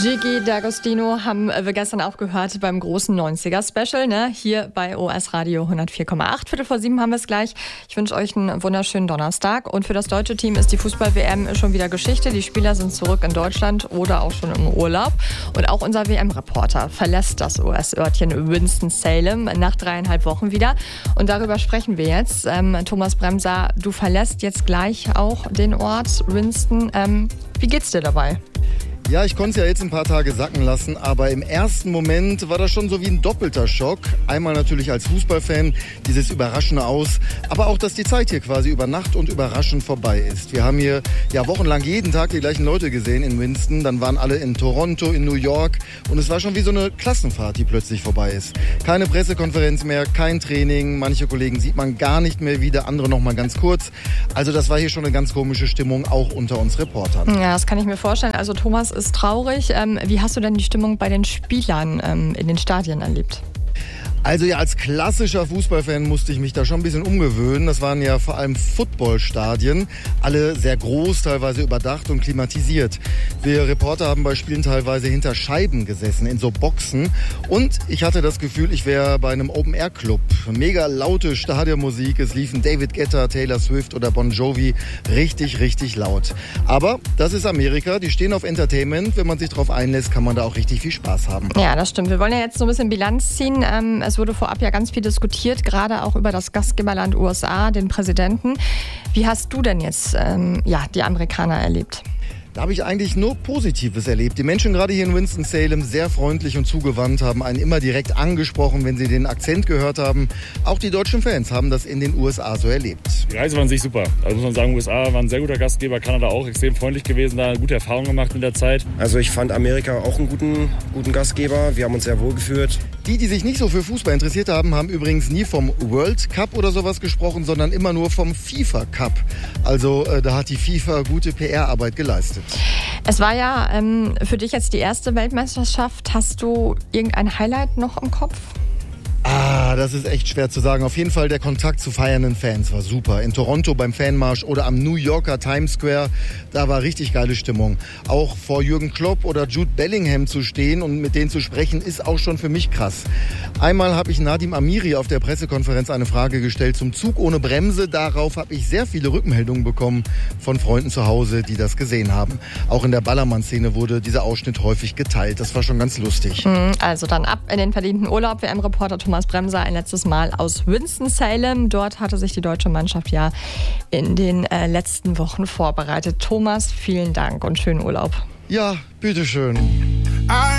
Gigi D'Agostino haben wir gestern auch gehört beim großen 90er-Special, ne? Hier bei OS Radio 104,8. 6:45 haben wir es gleich. Ich wünsche euch einen wunderschönen Donnerstag. Und für das deutsche Team ist die Fußball-WM schon wieder Geschichte. Die Spieler sind zurück in Deutschland oder auch schon im Urlaub. Und auch unser WM-Reporter verlässt das OS-Örtchen Winston-Salem nach 3,5 Wochen wieder. Und darüber sprechen wir jetzt. Thomas Bremser, du verlässt jetzt gleich auch den Ort Winston. Wie geht's dir dabei? Ja, ich konnte es ja jetzt ein paar Tage sacken lassen, aber im ersten Moment war das schon so wie ein doppelter Schock. Einmal natürlich als Fußballfan, dieses überraschende Aus, aber auch, dass die Zeit hier quasi über Nacht und überraschend vorbei ist. Wir haben hier ja wochenlang jeden Tag die gleichen Leute gesehen in Winston, dann waren alle in Toronto, in New York und es war schon wie so eine Klassenfahrt, die plötzlich vorbei ist. Keine Pressekonferenz mehr, kein Training, manche Kollegen sieht man gar nicht mehr wieder, andere noch mal ganz kurz. Also das war hier schon eine ganz komische Stimmung, auch unter uns Reportern. Ja, das kann ich mir vorstellen. Also Thomas ist traurig. Wie hast du denn die Stimmung bei den Spielern in den Stadien erlebt? Also ja, als klassischer Fußballfan musste ich mich da schon ein bisschen umgewöhnen. Das waren ja vor allem Footballstadien, alle sehr groß, teilweise überdacht und klimatisiert. Wir Reporter haben bei Spielen teilweise hinter Scheiben gesessen, in so Boxen. Und ich hatte das Gefühl, ich wäre bei einem Open-Air-Club. Mega laute Stadionmusik, es liefen David Guetta, Taylor Swift oder Bon Jovi. Richtig, richtig laut. Aber das ist Amerika, die stehen auf Entertainment. Wenn man sich darauf einlässt, kann man da auch richtig viel Spaß haben. Ja, das stimmt. Wir wollen ja jetzt so ein bisschen Bilanz ziehen. Es wurde vorab ja ganz viel diskutiert, gerade auch über das Gastgeberland USA, den Präsidenten. Wie hast du denn jetzt die Amerikaner erlebt? Da habe ich eigentlich nur Positives erlebt. Die Menschen gerade hier in Winston-Salem sehr freundlich und zugewandt, haben einen immer direkt angesprochen, wenn sie den Akzent gehört haben. Auch die deutschen Fans haben das in den USA so erlebt. Die Reise war an sich super. Also muss man sagen, USA war ein sehr guter Gastgeber, Kanada auch extrem freundlich gewesen, da eine gute Erfahrung gemacht in der Zeit. Also ich fand Amerika auch einen guten Gastgeber. Wir haben uns sehr wohl gefühlt. Die sich nicht so für Fußball interessiert haben, haben übrigens nie vom World Cup oder sowas gesprochen, sondern immer nur vom FIFA Cup. Also da hat die FIFA gute PR-Arbeit geleistet. Es war ja für dich jetzt die erste Weltmeisterschaft. Hast du irgendein Highlight noch im Kopf? Das ist echt schwer zu sagen. Auf jeden Fall der Kontakt zu feiernden Fans war super. In Toronto beim Fanmarsch oder am New Yorker Times Square, da war richtig geile Stimmung. Auch vor Jürgen Klopp oder Jude Bellingham zu stehen und mit denen zu sprechen, ist auch schon für mich krass. Einmal habe ich Nadim Amiri auf der Pressekonferenz eine Frage gestellt zum Zug ohne Bremse. Darauf habe ich sehr viele Rückmeldungen bekommen von Freunden zu Hause, die das gesehen haben. Auch in der Ballermann-Szene wurde dieser Ausschnitt häufig geteilt. Das war schon ganz lustig. Also dann ab in den verdienten Urlaub. WM-Reporter Thomas Bremser ein letztes Mal aus Winston-Salem. Dort hatte sich die deutsche Mannschaft ja in den letzten Wochen vorbereitet. Thomas, vielen Dank und schönen Urlaub. Ja, bitteschön.